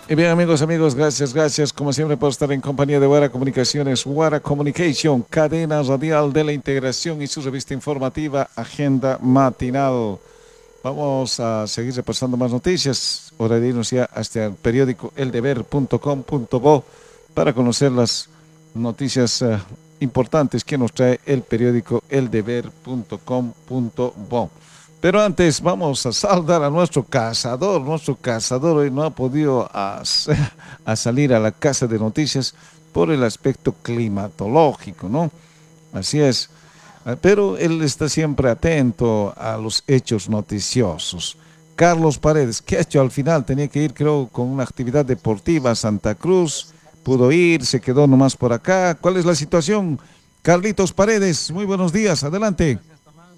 Y bien, amigos, gracias como siempre por estar en compañía de Guara Comunicaciones, Guara Communication, cadena radial de la integración y su revista informativa Agenda Matinal. Vamos a seguir repasando más noticias, hora de irnos ya hasta el periódico eldeber.com.bo para conocer las noticias importantes que nos trae el periódico eldeber.com.bo. Pero antes vamos a saludar a nuestro cazador. Nuestro cazador hoy no ha podido a salir a la casa de noticias por el aspecto climatológico, ¿no? Así es. Pero él está siempre atento a los hechos noticiosos. Carlos Paredes, ¿qué ha hecho al final? Tenía que ir, creo, con una actividad deportiva a Santa Cruz. Pudo ir, se quedó nomás por acá. ¿Cuál es la situación? Carlitos Paredes, muy buenos días, adelante. Gracias, Tomás.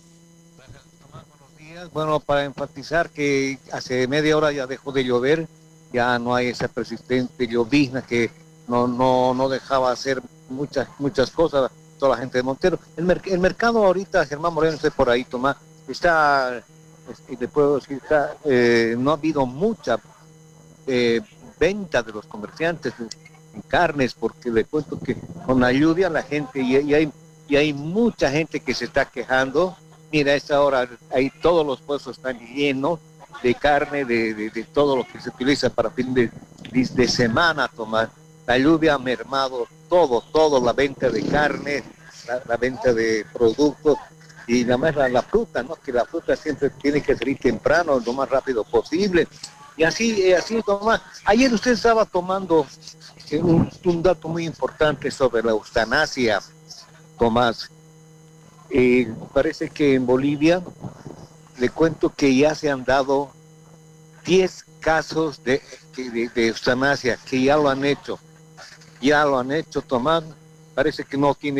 Buenos días. Bueno, para enfatizar que hace media hora ya dejó de llover, ya no hay esa persistente llovizna que no dejaba hacer muchas cosas toda la gente de Montero. El mercado ahorita, Germán Moreno, estoy por ahí, Tomás, está, le puedo decir, no ha habido mucha eh, venta de los comerciantes en carnes, porque le cuento que con la lluvia la gente, y hay mucha gente que se está quejando. Mira, a esta hora ahí todos los puestos están llenos de carne, de todo lo que se utiliza para fin de semana, Tomás. La lluvia ha mermado todo, la venta de carne, la venta de productos, y nada más la fruta, ¿no? Que la fruta siempre tiene que salir temprano, lo más rápido posible. Y así, Tomás. Ayer usted estaba tomando un dato muy importante sobre la eutanasia, Tomás. Parece que en Bolivia, le cuento que ya se han dado 10 casos de eutanasia, que ya lo han hecho, Tomás. Parece que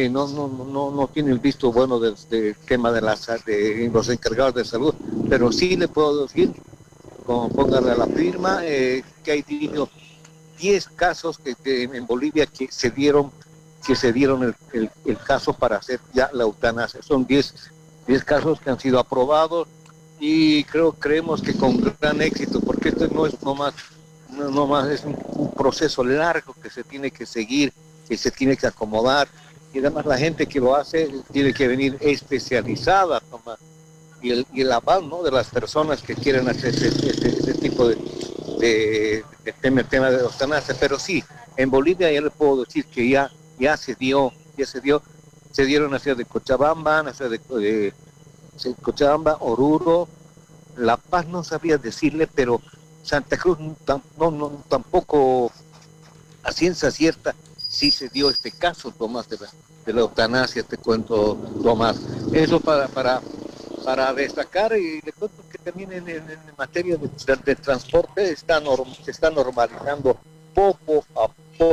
no tiene el visto bueno del tema de los encargados de salud, pero sí le puedo decir, como póngale a la firma, que hay 10 casos en Bolivia que se dieron el caso para hacer ya la eutanasia. Son 10 casos que han sido aprobados, y creemos que con gran éxito, porque esto no es nomás es un proceso largo que se tiene que seguir, que se tiene que acomodar, y además la gente que lo hace tiene que venir especializada, Tomás, y el aval, ¿no?, de las personas que quieren hacer ese tipo de tema de eutanasia. Pero sí, en Bolivia ya le puedo decir que ya se dieron a ciudad de Cochabamba, a ciudad de Cochabamba, Oruro, La Paz no sabía decirle, pero Santa Cruz tampoco a ciencia cierta sí se dio este caso, Tomás, de la eutanasia, te cuento, Tomás. Eso para destacar. Y le cuento que también en materia de transporte se está normalizando poco a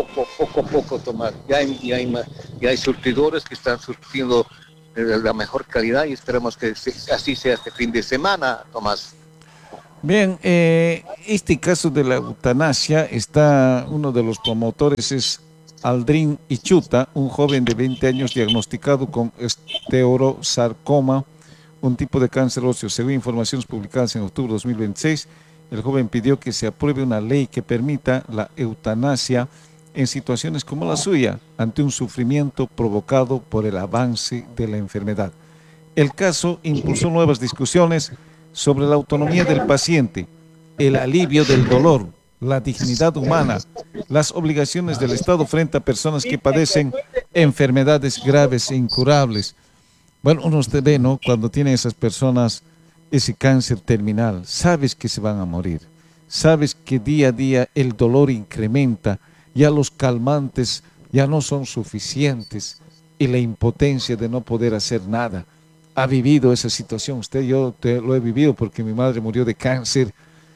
poco, Tomás. Ya hay surtidores que están surtiendo la mejor calidad, y esperemos que así sea este fin de semana, Tomás. Bien, este caso de la eutanasia está, uno de los promotores es Aldrin Ichuta, un joven de 20 años diagnosticado con esteorosarcoma, un tipo de cáncer óseo. Según informaciones publicadas en octubre de 2026, el joven pidió que se apruebe una ley que permita la eutanasia en situaciones como la suya, ante un sufrimiento provocado por el avance de la enfermedad. El caso impulsó nuevas discusiones sobre la autonomía del paciente, el alivio del dolor, la dignidad humana, las obligaciones del Estado frente a personas que padecen enfermedades graves e incurables. Bueno, uno usted ve, ¿no? Cuando tienen esas personas ese cáncer terminal, sabes que se van a morir, sabes que día a día el dolor incrementa, ya los calmantes ya no son suficientes y la impotencia de no poder hacer nada. Ha vivido esa situación usted, lo he vivido porque mi madre murió de cáncer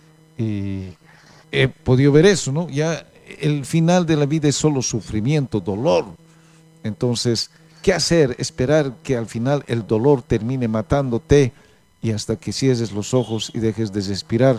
y he podido ver eso, ¿no? Ya el final de la vida es solo sufrimiento, dolor. Entonces, ¿qué hacer? Esperar que al final el dolor termine matándote y hasta que cierres los ojos y dejes de respirar.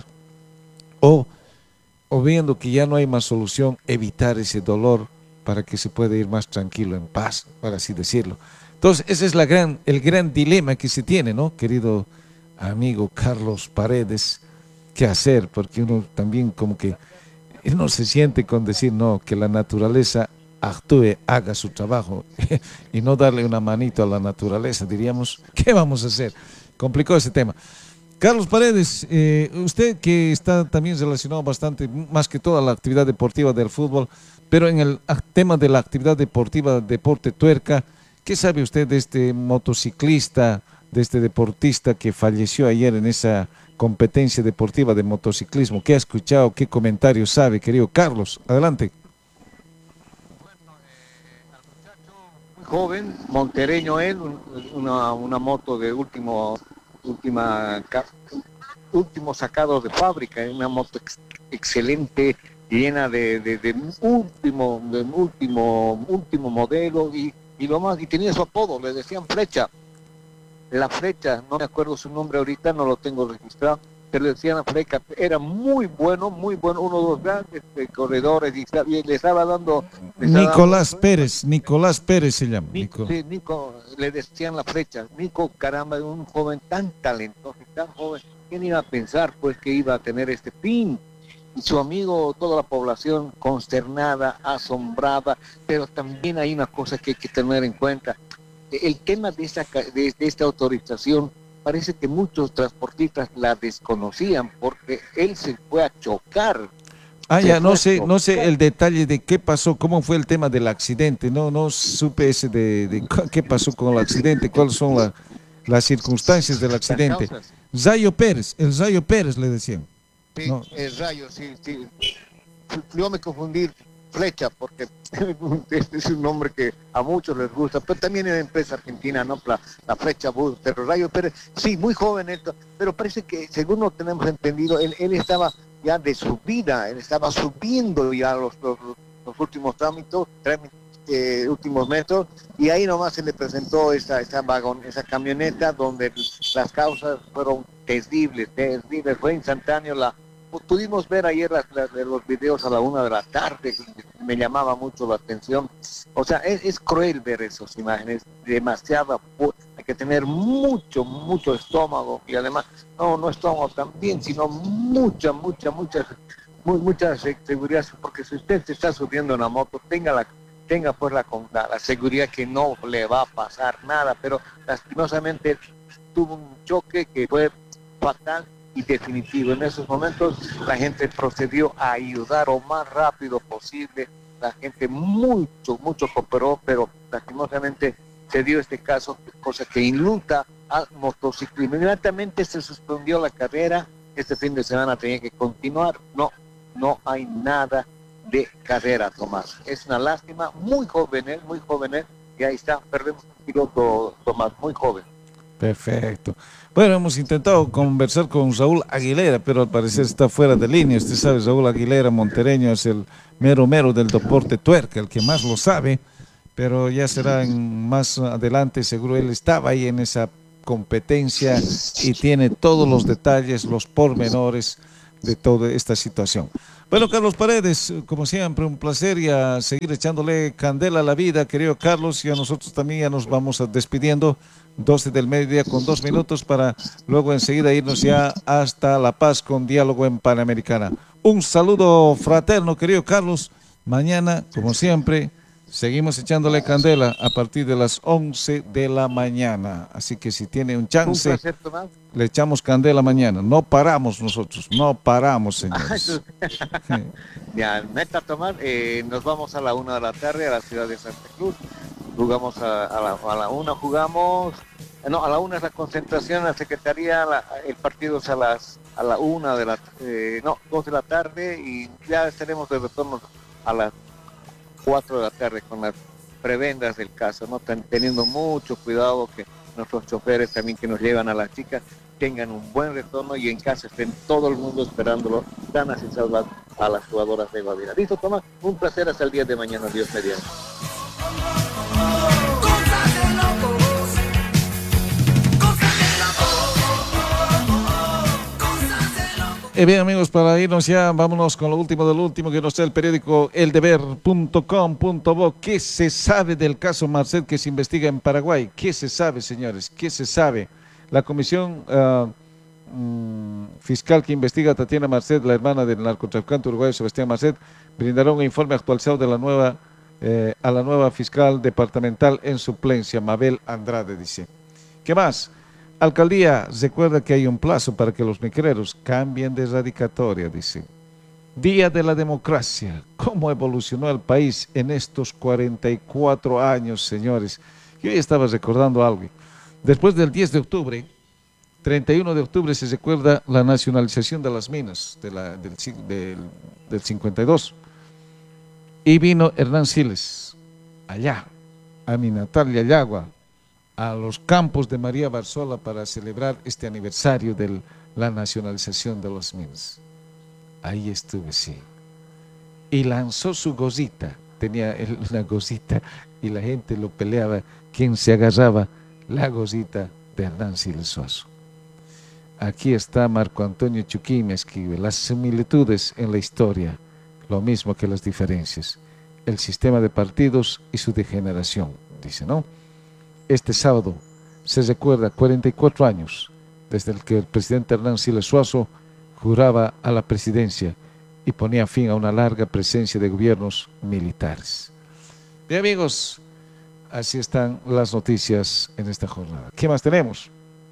O, o viendo que ya no hay más solución, evitar ese dolor para que se pueda ir más tranquilo, en paz, para así decirlo. Entonces, ese es el gran dilema que se tiene, ¿no? Querido amigo Carlos Paredes, ¿qué hacer? Porque uno también como que y no se siente con decir no, que la naturaleza actúe, haga su trabajo y no darle una manito a la naturaleza, diríamos, ¿qué vamos a hacer? Complicó ese tema. Carlos Paredes, usted que está también relacionado bastante, más que toda la actividad deportiva del fútbol, pero en el tema de la actividad deportiva, deporte tuerca, ¿qué sabe usted de este motociclista, de este deportista que falleció ayer en esa competencia deportiva de motociclismo? ¿Qué ha escuchado? ¿Qué comentarios sabe, querido Carlos? Adelante. Muy joven, montereño él, una moto de último sacado de fábrica, una moto excelente, llena de último modelo y lo más, y tenía su apodo, le decían Flecha. La Flecha, no me acuerdo su nombre ahorita, no lo tengo registrado, pero le decían la Flecha, era muy bueno, uno de los grandes corredores y le estaba dando... Nicolás Pérez se llama. Nico, le decían la Flecha. Nico, caramba, un joven tan talentoso, tan joven, ¿quién iba a pensar pues que iba a tener este fin? Y su amigo, toda la población consternada, asombrada, pero también hay una cosa que hay que tener en cuenta. El tema de esta autorización, parece que muchos transportistas la desconocían porque él se fue a chocar. No sé el detalle de qué pasó, cómo fue el tema del accidente, no supe ese de qué pasó con el accidente, cuáles son las circunstancias del accidente. El Rayo Pérez le decían. Sí, no. El Rayo, sí. Yo me confundí Flecha porque este es un nombre que a muchos les gusta, pero también en la empresa argentina, ¿no? La Flecha Bus, pero Rayo Pérez, sí, muy joven esto, pero parece que según lo tenemos entendido, él estaba ya de su vida, él estaba subiendo ya los últimos últimos metros, y ahí nomás se le presentó esa camioneta donde las causas fueron terribles, fue instantáneo. Pudimos ver ayer los videos a la 1 de la tarde, me llamaba mucho la atención. O sea, es cruel ver esas imágenes, demasiado, hay que tener mucho estómago, y además, no estómago también, sino mucha seguridad, porque si usted se está subiendo en la moto, tenga pues la seguridad que no le va a pasar nada, pero lastimosamente tuvo un choque que fue fatal y definitivo. En esos momentos la gente procedió a ayudar lo más rápido posible, la gente mucho cooperó, pero lastimosamente se dio este caso, cosa que enluta al motociclismo. Inmediatamente se suspendió la carrera, este fin de semana tenía que continuar, no hay nada de carrera, Tomás. Es una lástima, muy joven, y ahí está, perdemos un piloto, Tomás, muy joven. Perfecto. Bueno, hemos intentado conversar con Raúl Aguilera, pero al parecer está fuera de línea. Usted sabe, Raúl Aguilera, montereño, es el mero del deporte tuerca, el que más lo sabe, pero ya será más adelante, seguro él estaba ahí en esa competencia y tiene todos los detalles, los pormenores de toda esta situación. Bueno, Carlos Paredes, como siempre, un placer y a seguir echándole candela a la vida, querido Carlos, y a nosotros también ya nos vamos despidiendo. 12 del mediodía con 2 minutos para luego enseguida irnos ya hasta La Paz con Diálogo en Panamericana. Un saludo fraterno, querido Carlos. Mañana, como siempre, seguimos echándole candela a partir de las 11 de la mañana. Así que si tiene un chance, un placer, Tomás. Le echamos candela mañana. No paramos nosotros, no paramos, señores. Ya, neta, Tomás, nos vamos a la 1 de la tarde a la ciudad de Santa Cruz. Jugamos a la 1, a la 1 es la concentración en la Secretaría, el partido es a la 1 de la 2 de la tarde, y ya estaremos de retorno a las 4 de la tarde con las prebendas del caso, ¿no? Teniendo mucho cuidado que nuestros choferes también que nos llevan a las chicas tengan un buen retorno y en casa estén todo el mundo esperándolo, sanas y salvas a las jugadoras de Guadalajara. Listo, Tomás, un placer hasta el día de mañana, Dios mediante. Bien, amigos, para irnos ya, vámonos con lo último del último, que nos da el periódico eldeber.com.bo. ¿Qué se sabe del caso Marcet que se investiga en Paraguay? ¿Qué se sabe, señores? ¿Qué se sabe? La Comisión fiscal que investiga a Tatiana Marcet, la hermana del narcotraficante uruguayo Sebastián Marcet, brindará un informe actualizado de a la nueva fiscal departamental en suplencia, Mabel Andrade, dice. ¿Qué más? Alcaldía recuerda que hay un plazo para que los micreros cambien de radicatoria, dice. Día de la democracia. ¿Cómo evolucionó el país en estos 44 años, señores? Yo ya estaba recordando algo. Después del 10 de octubre, 31 de octubre se recuerda la nacionalización de las minas del 52. Y vino Hernán Siles, allá, a mi natal Yayagua, a los campos de María Barzola para celebrar este aniversario de la nacionalización de las minas. Ahí estuve, sí. Y lanzó su gozita, tenía una gozita y la gente lo peleaba, quien se agarraba la gozita de Hernán Siles Suazo. Aquí está Marco Antonio Chuquín, me escribe, las similitudes en la historia, lo mismo que las diferencias, el sistema de partidos y su degeneración, dice, ¿no? Este sábado se recuerda 44 años desde el que el presidente Hernán Siles Suazo juraba a la presidencia y ponía fin a una larga presencia de gobiernos militares. Bien, amigos, así están las noticias en esta jornada. ¿Qué más tenemos?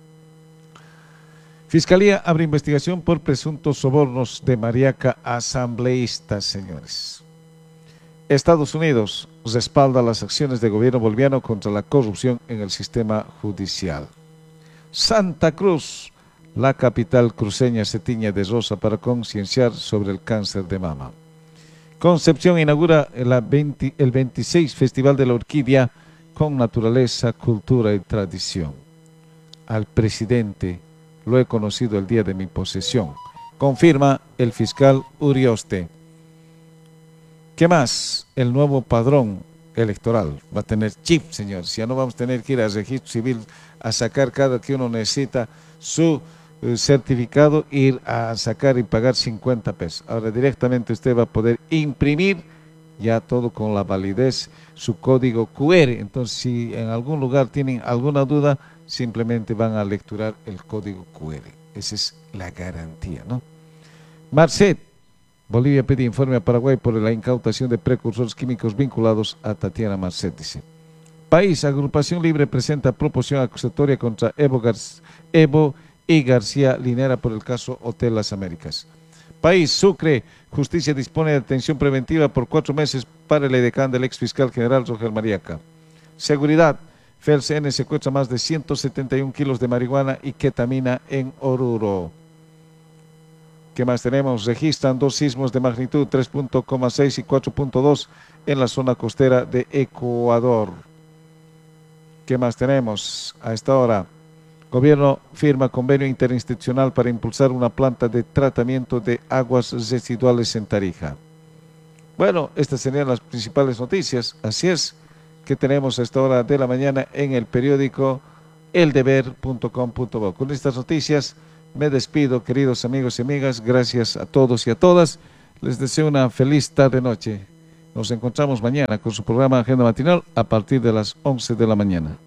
Fiscalía abre investigación por presuntos sobornos de Mariaca asambleístas, señores. Estados Unidos respalda las acciones del gobierno boliviano contra la corrupción en el sistema judicial. Santa Cruz, la capital cruceña, se tiñe de rosa para concienciar sobre el cáncer de mama. Concepción inaugura el 26 Festival de la Orquídea con naturaleza, cultura y tradición. Al presidente lo he conocido el día de mi posesión, confirma el fiscal Urioste. ¿Qué más? El nuevo padrón electoral va a tener chip, señores. Ya no vamos a tener que ir al registro civil a sacar cada que uno necesita su certificado, ir a sacar y pagar 50 pesos. Ahora directamente usted va a poder imprimir ya todo con la validez, su código QR. Entonces, si en algún lugar tienen alguna duda, simplemente van a lecturar el código QR. Esa es la garantía, ¿no? Marcet, Bolivia pide informe a Paraguay por la incautación de precursores químicos vinculados a Tatiana Marcet, dice. País, Agrupación Libre presenta proposición acusatoria contra Evo y García Linera por el caso Hotel Las Américas. País, Sucre, justicia dispone de detención preventiva por 4 meses para el edecán del ex fiscal general Roger Mariaca. Seguridad, FELCN secuestra más de 171 kilos de marihuana y ketamina en Oruro. ¿Qué más tenemos? Registran 2 sismos de magnitud 3.6 y 4.2 en la zona costera de Ecuador. ¿Qué más tenemos a esta hora? Gobierno firma convenio interinstitucional para impulsar una planta de tratamiento de aguas residuales en Tarija. Bueno, estas serían las principales noticias. Así es que tenemos a esta hora de la mañana en el periódico eldeber.com.bo. Con estas noticias me despido, queridos amigos y amigas. Gracias a todos y a todas. Les deseo una feliz tarde-noche. Nos encontramos mañana con su programa Agenda Matinal a partir de las 11 de la mañana.